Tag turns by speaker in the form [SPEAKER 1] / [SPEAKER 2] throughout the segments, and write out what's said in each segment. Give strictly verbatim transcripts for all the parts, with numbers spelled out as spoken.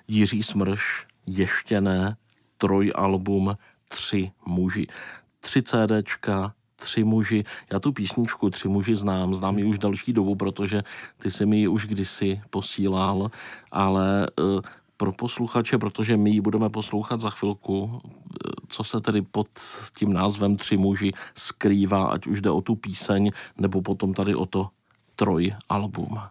[SPEAKER 1] Jiří Smrš, Ještě ne, trojalbum Tři muži. Tři CDčka, Tři muži. Já tu písničku Tři muži znám, znám ji už další dobu, protože ty jsi mi ji už kdysi posílal, ale uh, pro posluchače, protože my ji budeme poslouchat za chvilku, co se tedy pod tím názvem Tři muži skrývá, ať už jde o tu píseň, nebo potom tady o to trojalbum.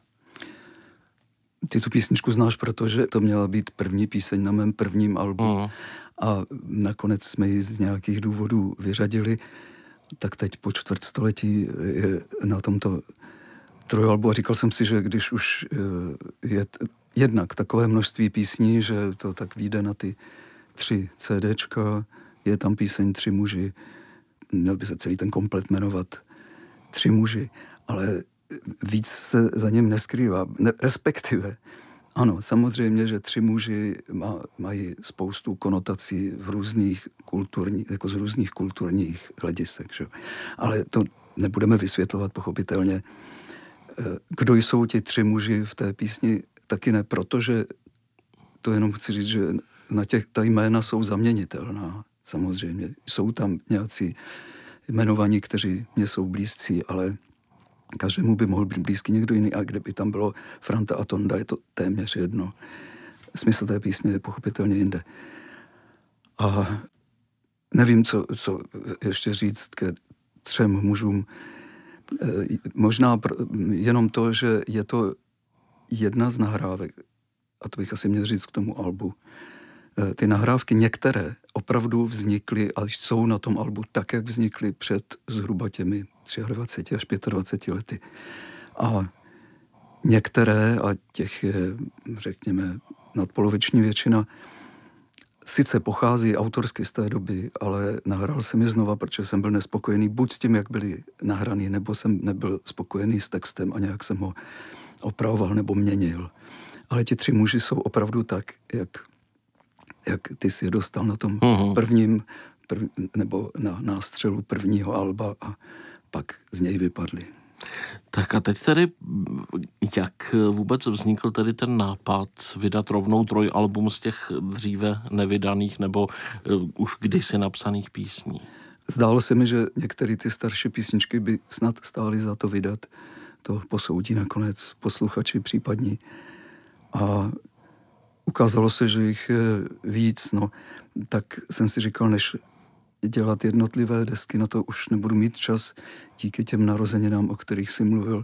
[SPEAKER 2] Ty tu písničku znáš, protože to měla být první píseň na mém prvním albu. Mm. A nakonec jsme ji z nějakých důvodů vyřadili, tak teď po čtvrtstoletí je na tomto trojalbu. A říkal jsem si, že když už je jednak takové množství písní, že to tak vyjde na ty tři CDčka, je tam píseň Tři muži, měl by se celý ten komplet jmenovat Tři muži, ale víc se za něm neskrývá, ne, respektive. Ano, samozřejmě, že Tři muži má, mají spoustu konotací v různých kulturních, jako z různých kulturních hledisek, že? Ale to nebudeme vysvětlovat pochopitelně. Kdo jsou ti tři muži v té písni, taky ne, protože to jenom chci říct, že na těch, ta jména jsou zaměnitelná, samozřejmě. Jsou tam nějací jmenovaní, kteří mě jsou blízcí, ale každému by mohl být blízký někdo jiný, a kdyby tam bylo Franta a Tonda, je to téměř jedno. Smysl té písně je pochopitelně jinde. A nevím, co, co ještě říct ke třem mužům. Možná jenom to, že je to jedna z nahrávek, a to bych asi měl říct k tomu albu. Ty nahrávky některé opravdu vznikly a jsou na tom albu tak, jak vznikly před zhruba těmi dvaceti třemi až dvaceti pěti lety. A některé, a těch je, řekněme, nadpoloviční většina, sice pochází autorsky z té doby, ale nahrál jsem je znova, protože jsem byl nespokojený buď s tím, jak byly nahraný, nebo jsem nebyl spokojený s textem a nějak jsem ho opravoval nebo měnil. Ale ti tři muži jsou opravdu tak, jak, jak ty si je dostal na tom mm-hmm. prvním, prv, nebo na nástřelu prvního alba a pak z něj vypadli.
[SPEAKER 1] Tak a teď tedy, jak vůbec vznikl tedy ten nápad vydat rovnou trojalbum z těch dříve nevydaných nebo uh, už kdysi napsaných písní?
[SPEAKER 2] Zdálo se mi, že některé ty starší písničky by snad stály za to vydat. To posoudí nakonec posluchači případní. A ukázalo se, že jich je víc, no, tak jsem si říkal, než dělat jednotlivé desky, na to už nebudu mít čas díky těm narozeninám, o kterých jsi mluvil.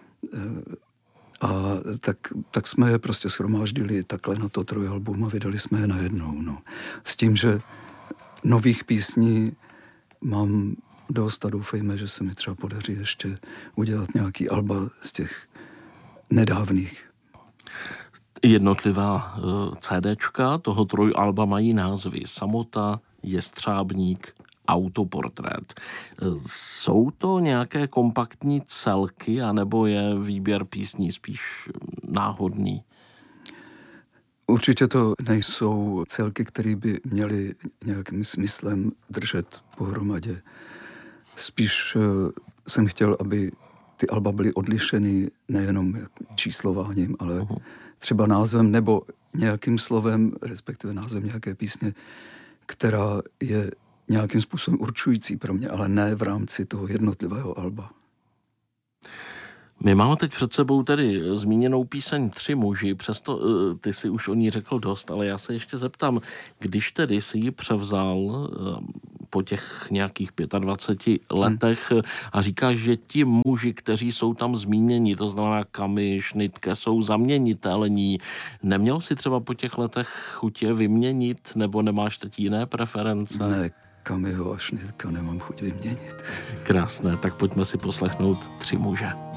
[SPEAKER 2] A tak, tak jsme je prostě shromáždili takhle na to trojalbum a vydali jsme je najednou, no. S tím, že nových písní mám dost a doufejme, že se mi třeba podaří ještě udělat nějaký alba z těch nedávných.
[SPEAKER 1] Jednotlivá uh, CDčka toho trojalba mají názvy Samota, Jestřábník, Autoportrét. Jsou to nějaké kompaktní celky, anebo je výběr písní spíš náhodný?
[SPEAKER 2] Určitě to nejsou celky, které by měly nějakým smyslem držet pohromadě. Spíš uh, jsem chtěl, aby ty alba byly odlišeny nejenom číslováním, ale uh-huh. třeba názvem nebo nějakým slovem, respektive názvem nějaké písně, která je nějakým způsobem určující pro mě, ale ne v rámci toho jednotlivého alba.
[SPEAKER 1] My máme teď před sebou tedy zmíněnou píseň Tři muži, přesto ty si už o ní řekl dost, ale já se ještě zeptám, když tedy si ji převzal po těch nějakých dvaceti pěti letech hmm. a říkáš, že ti muži, kteří jsou tam zmíněni, to znamená Kamiš, Nytke, jsou zaměnitelní, neměl si třeba po těch letech chuť je vyměnit, nebo nemáš teď jiné preference?
[SPEAKER 2] Ne, Kamiho až Nytka nemám chuť vyměnit.
[SPEAKER 1] Krásné, tak pojďme si poslechnout Tři muže.